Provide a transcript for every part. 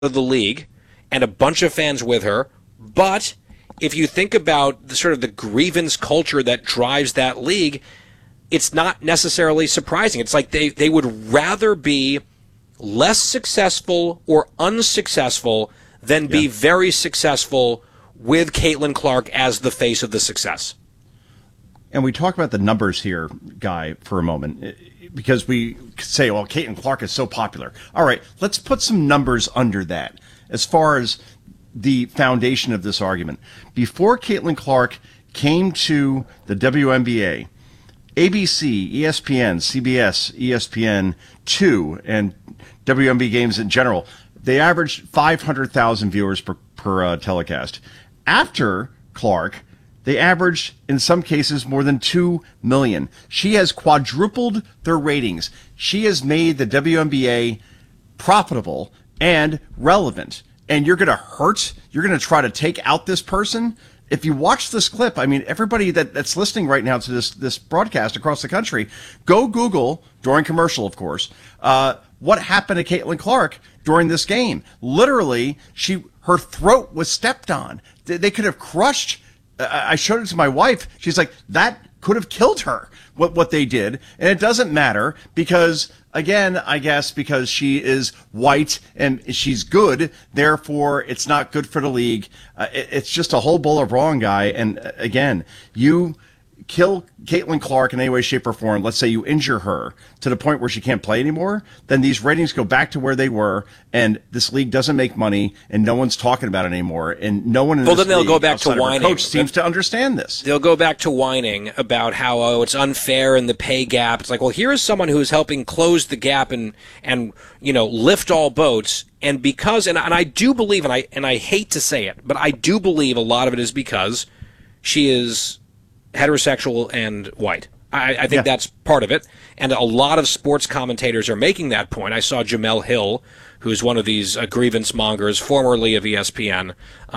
of the league and a bunch of fans with her. But if you think about the sort of the grievance culture that drives that league, it's not necessarily surprising. It's like they would rather be less successful or unsuccessful than be very successful with Caitlin Clark as the face of the success. And we talk about the numbers here, Guy, for a moment, because we say, well, Caitlin Clark is so popular. All right, let's put some numbers under that as far as the foundation of this argument. Before Caitlin Clark came to the WNBA, ABC, ESPN, CBS, ESPN2, and WNBA games in general, they averaged 500,000 viewers per telecast. After Clark, they averaged, in some cases, more than 2 million. She has quadrupled their ratings. She has made the WNBA profitable and relevant. And you're going to try to take out this person? If you watch this clip, I mean, everybody that's listening right now to this broadcast across the country, go Google, during commercial, of course, what happened to Caitlin Clark during this game. Literally, her throat was stepped on. They could have crushed. I showed it to my wife. She's like, that could have killed her, what they did. And it doesn't matter because, again, I guess because she is white and she's good, therefore it's not good for the league. It's just a whole bowl of wrong, Guy. And again, you kill Caitlin Clark in any way, shape, or form, let's say you injure her to the point where she can't play anymore, then these ratings go back to where they were, and this league doesn't make money, and no one's talking about it anymore, and no one in this then they'll league, go back to whining. Coach seems to understand this. They'll go back to whining about how it's unfair in the pay gap. It's like, well, here is someone who is helping close the gap and lift all boats. And because and I do believe, and I hate to say it, but I do believe a lot of it is because she is heterosexual and white. I think that's part of it. And a lot of sports commentators are making that point. I saw Jamel Hill, who's one of these grievance mongers, formerly of ESPN,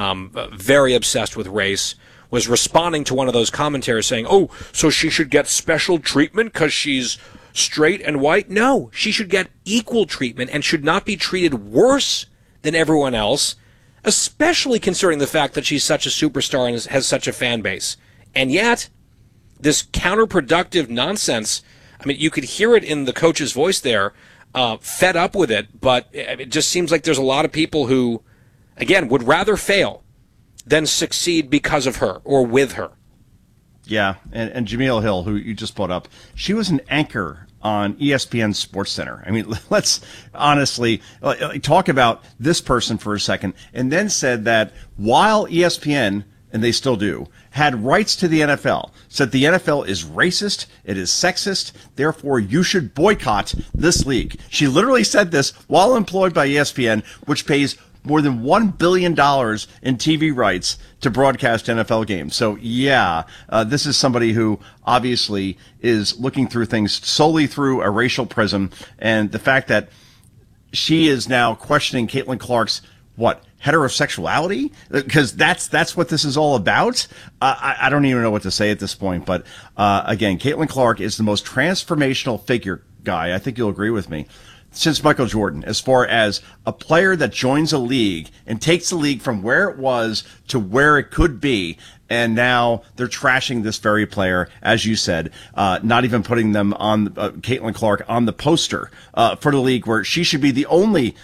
very obsessed with race, was responding to one of those commentators saying, oh, so she should get special treatment because she's straight and white? No, she should get equal treatment and should not be treated worse than everyone else, especially considering the fact that she's such a superstar and has such a fan base. And yet, this counterproductive nonsense, I mean, you could hear it in the coach's voice there, fed up with it, but it just seems like there's a lot of people who, again, would rather fail than succeed because of her or with her. Yeah, and Jamil Hill, who you just brought up, she was an anchor on ESPN SportsCenter. I mean, let's honestly talk about this person for a second, and then said that while ESPN, and they still do, had rights to the NFL, said the NFL is racist, it is sexist, therefore you should boycott this league. She literally said this while employed by ESPN, which pays more than $1 billion in TV rights to broadcast NFL games. So, yeah, this is somebody who obviously is looking through things solely through a racial prism, and the fact that she is now questioning Caitlin Clark's, heterosexuality? Because that's what this is all about. I don't even know what to say at this point. But again, Caitlin Clark is the most transformational figure, Guy. I think you'll agree with me. Since Michael Jordan, as far as a player that joins a league and takes the league from where it was to where it could be, and now they're trashing this very player, as you said, not even putting them on Caitlin Clark on the poster for the league, where she should be the only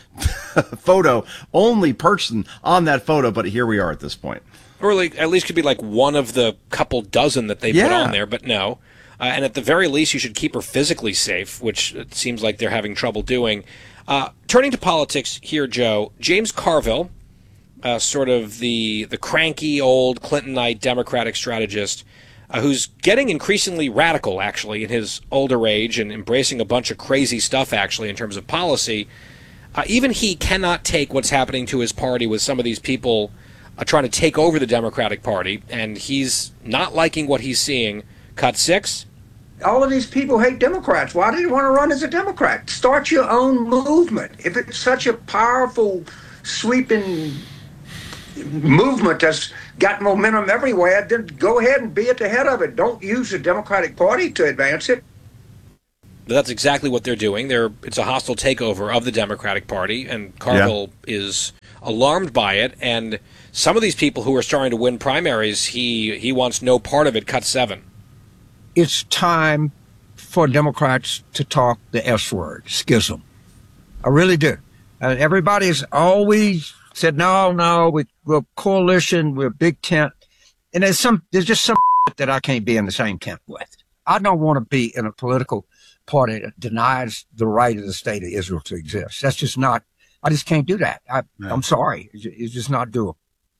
only person on that photo. But here we are at this point. Or at least could be like one of the couple dozen that they put on there, but no. And at the very least, you should keep her physically safe, which it seems like they're having trouble doing. Turning to politics here, Joe, James Carville, sort of the cranky old Clintonite Democratic strategist, who's getting increasingly radical, actually, in his older age and embracing a bunch of crazy stuff, actually, in terms of policy. Even he cannot take what's happening to his party with some of these people trying to take over the Democratic Party, and he's not liking what he's seeing. Cut 6. All of these people hate Democrats. Why do you want to run as a Democrat? Start your own movement. If it's such a powerful, sweeping movement that's got momentum everywhere, then go ahead and be at the head of it. Don't use the Democratic Party to advance it. But that's exactly what they're doing. It's a hostile takeover of the Democratic Party, and Carville is alarmed by it. And some of these people who are starting to win primaries, he wants no part of it. Cut 7. It's time for Democrats to talk the S word, schism. I really do. Everybody's always said, no, we're a coalition, we're a big tent. And there's just some that I can't be in the same tent with. I don't want to be in a political party that denies the right of the state of Israel to exist. That's just not, I just can't do that. I'm sorry. It's just not doable.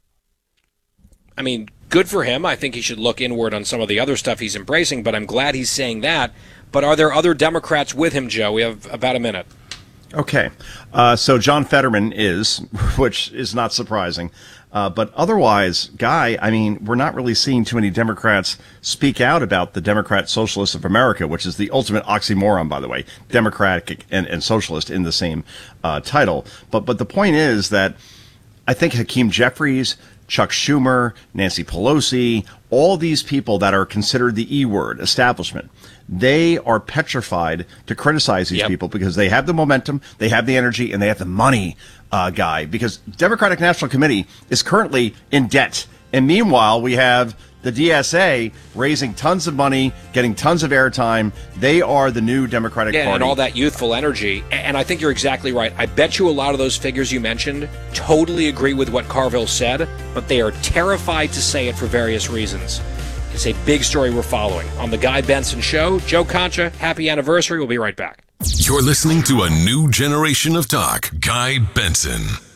I mean, good for him. I think he should look inward on some of the other stuff he's embracing, but I'm glad he's saying that. But are there other Democrats with him, Joe? We have about a minute. Okay. So John Fetterman is, which is not surprising. But otherwise, Guy, I mean, we're not really seeing too many Democrats speak out about the Democrat Socialists of America, which is the ultimate oxymoron, by the way, Democratic and socialist in the same title. But the point is that I think Hakeem Jeffries, Chuck Schumer, Nancy Pelosi, all these people that are considered the E word, establishment, they are petrified to criticize these people because they have the momentum, they have the energy, and they have the money, Guy, because Democratic National Committee is currently in debt. And meanwhile, we have the DSA raising tons of money, getting tons of airtime. They are the new Democratic Party. And all that youthful energy. And I think you're exactly right. I bet you a lot of those figures you mentioned totally agree with what Carville said, but they are terrified to say it for various reasons. It's a big story we're following. On The Guy Benson Show, Joe Concha, happy anniversary. We'll be right back. You're listening to a new generation of talk, Guy Benson.